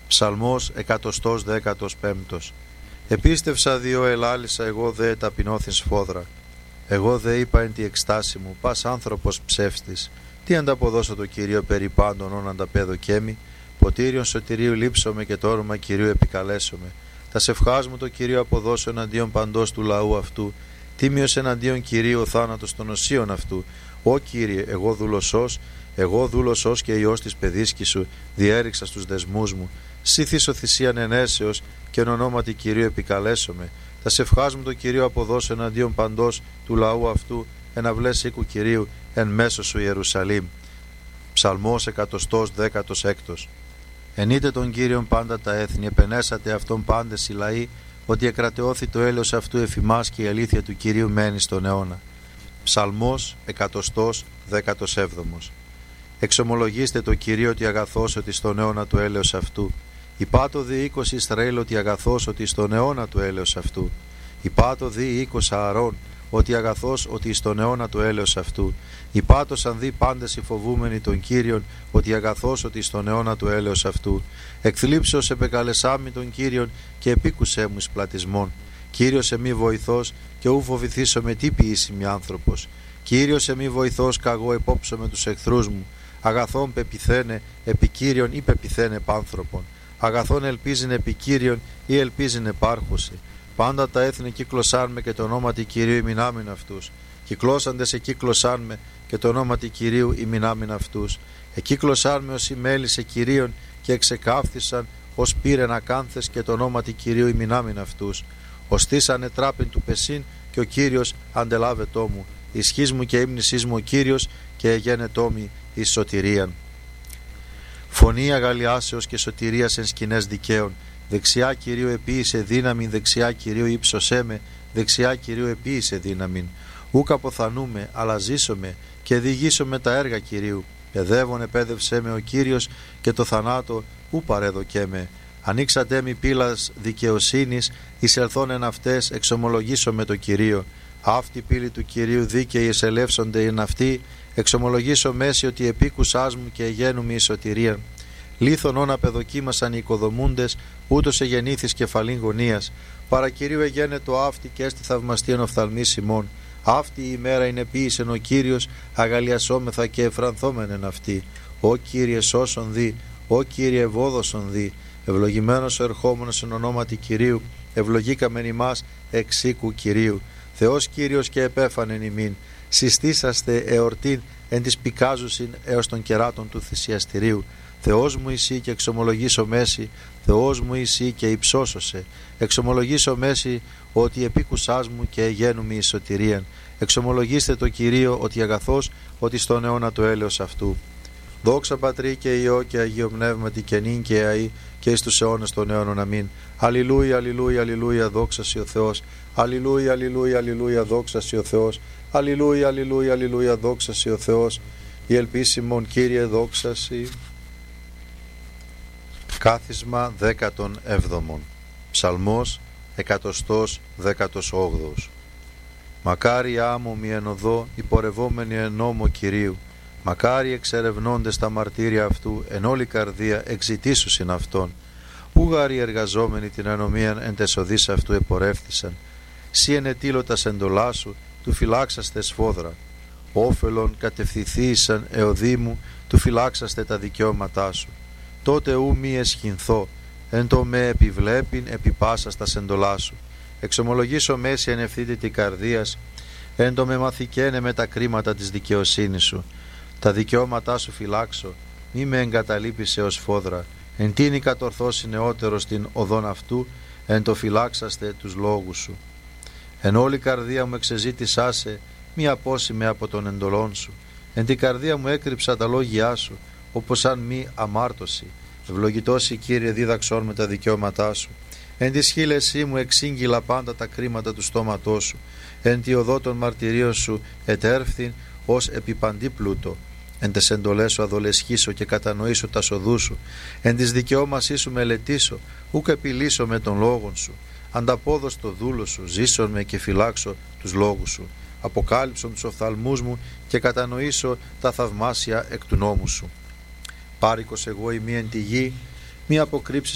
Ψαλμός 115. Επίστευσα διό ελάλησα, εγώ δε ταπεινώθην σφόδρα. Εγώ δε είπα εν τη εκστάση μου, πας άνθρωπος ψεύστης. Τι ανταποδώσω το Κυρίο περί πάντων όν ανταπέδοκέμι. Ποτήριον σωτηρίου λείψομαι και το όνομα Κυρίου επικαλέσομαι. Τα σευχάς μου το Κυρίο αποδώσω εναντίον παντός του λαού αυτού. Τίμιος εναντίον Κυρίου ο θάνατος των οσίων αυτού. Ω Κύριε, εγώ δούλος και Υιός της παιδίσκης σου, διέριξα στους δεσμούς μου. Σύθισο θυσίαν ενέσεως και εν ονόματι Κυρίου επικαλέσομαι. Τα σευχάς μου το Κυρίο αποδώσω εναντίον παντός του λαού αυτού, εν αυλές οίκου Κυρίου, εν μέσω σου Ιερουσαλήμ. Ψαλμός 116. Ενείτε τον Κύριον πάντα τα έθνη, επενέσατε αυτόν πάντες οι λαοί, ότι εκρατεώθη το έλεος αυτού εφημάς και η αλήθεια του Κυρίου μένει στον αιώνα. Ψαλμός 117. Εξομολογήστε το Κυρίο ότι αγαθός ότι στον αιώνα του έλεος αυτού. Υπάτω δι οίκος Ισραήλ ότι αγαθός ότι στον αιώνα του έλεος αυτού. Υπάτω δι οίκος Ααρών ότι αγαθός ότι στον αιώνα του έλεος αυτού. Υπάτωσαν δι πάντες οι φοβούμενοι τον Κύριον ότι αγαθός ότι στον αιώνα του έλεος αυτού. Εκθλίψεως επεκαλεσάμι τον Κύριον και επίκουσέ μου εις πλατισμόν. Κύριος εμεί βοηθός και ου φοβηθήσω με τι ποιήσιμη άνθρωπος. Κύριος εμεί βοηθός καγώ επόψω με τους εχθρούς μου. Αγαθόν πεπιθένε επί Κύριον ή πεπιθένε πάνθρωπον. Αγαθόν ελπίζειν επί Κύριον ή ελπίζειν επάρχωση. Πάντα τα έθνη κύκλωσάν με και το ονόματι Κυρίου ημινάμιν αυτούς. Κυκλώσαντες εκύκλωσάν με και το ονόματι Κυρίου ημινάμιν αυτούς. Εκύκλωσάν με ως ημέλησε Κυρίον και εξεκάφθησαν ως πήρεν ακάνθες και το ονόματι Κυρίου ημινάμιν αυτούς. Οστήσανε τράπην του πεσίν και ο Κύριος αντελάβετό μου. Ισχύς μου και ύμνησής μου ο Κύριος και εγένετό μη εις σωτηρίαν. Φωνή αγαλιάσεως και σωτηρίας εν σκηνές δικαίων. Δεξιά Κυρίου επίησε δύναμην, δεξιά Κυρίου ύψωσέ με, δεξιά Κυρίου επίησε δύναμην. Ούκ αποθανούμε, αλλά ζήσομαι και διηγήσομαι τα έργα Κυρίου. Παιδεύον επέδευσέ με ο Κύριος και το θανάτο ου παρέδοκέ με. Ανοίξατε μη πύλας δικαιοσύνης, εισελθόν εν αυτές εξομολογήσω με το Κυρίο. Αυτή πύλη του Κυρίου δίκαιοι εσελεύσονται εν αυτή, εξομολογήσω μέση ότι επίκουσάς μου και εγένου εις σωτηρίαν. Λίθον όν απεδοκίμασαν οι οικοδομούντες, ούτως εγεννήθης κεφαλήν γωνίας. Παρά Κυρίου εγένετο αυτή και έστι θαυμαστίαν οφθαλμής ημών. Αυτή η ημέρα είναι ποιήσεν ο Κύριος, αγαλιασόμεθα και εφρανθόμενεν αυτή. Ω Κύριε σώσον δι, ω Κύριε ευόδοσον δι. Ευλογημένος ο ερχόμενος εν ονόματι Κυρίου, ευλογήκαμεν ημάς εξ οίκου Κυρίου. Θεός Κύριος και επέφανεν ημίν. Συστήσαστε εορτήν εν της πικάζουσιν έως των κεράτων του θυσιαστηρίου. Θεός μου εσύ και εξομολογήσω μέση, Θεός μου εσύ και υψώσωσε. Εξομολογήσω μέση ότι επίκουσάς μου και εγένου εις σωτηρίαν. Εξομολογήστε το Κυρίο ότι αγαθός, ότι στον αιώνα του έλεος αυτού. Δόξα Πατρί και Υιό και Αγίο Πνεύματι και νυν και αεί και εις τους αιώνας των αιώνων αμήν. Αλληλούια, αλληλούια, αλληλούια, δόξα σοι ο Θεός. Αλληλούια, αλληλούια, αλληλούια, δόξα σοι ο Θεός. Αλληλούια, αλληλούια, αλληλούια, δόξα σοι ο Θεός. Η ελπίσιμον Κύριε δόξα σοι. Κάθισμα 17. Ψαλμός 118. Μακάρι άμμομοι εν οδό, υπορευόμενοι εν νόμο Κυρίου. Μακάρι εξερευνώντες τα μαρτύρια αυτού, εν όλη καρδία εξητήσουσιν αυτόν. Ούγαροι εργαζόμενοι την ανομίαν εν τεσοδείς αυτού επορεύθησαν. Σύ ενετήλωτας εντολά σου, του φυλάξαστε σφόδρα. Όφελον κατευθυνθήσαν εωδήμου, του φυλάξαστε τα δικαιώματά σου. Τότε ου μη εσχυνθώ, εν το με επιβλέπειν επί πάσας τα σεντολά σου. Εξομολογήσω μέση εν ευθύτητη καρδίας, εν το με μαθηκένε με τα κρίματα της δικαιοσύνης σου. Τα δικαιώματά σου φυλάξω, μη με εγκαταλείπεις ως φόδρα. Εν τίνη κατορθώσει νεότερος την οδόν αυτού, εν το φυλάξαστε τους λόγους σου. Εν όλη καρδία μου εξεζήτησά σε, μη απόσημε από τον εντολών σου. Εν την καρδία μου έκρυψα τα λόγια σου, όπως αν μη αμάρτωση. Ευλογητός η Κύριε δίδαξόν με τα δικαιώματά σου. Εν τη σχήλεσή μου εξήγηλα πάντα τα κρίματα του στόματός σου. Εν τη οδό των μαρτυρίων σου ετέρφθην ως επιπαντή πλούτο. Εν τες εντολές σου αδολεσχήσω και κατανοήσω τα σοδού σου. Εν της δικαιώμασή σου μελετήσω, ούκ επιλύσω με τον λόγον σου. Ανταπόδος το δούλο σου, ζήσον με και φυλάξω τους λόγους σου. Αποκάλυψον τους οφθαλμούς μου και κατανοήσω τα θαυμάσια εκ του νόμου σου. Πάρικος εγώ ημί εν τη γη, μη αποκρύψεις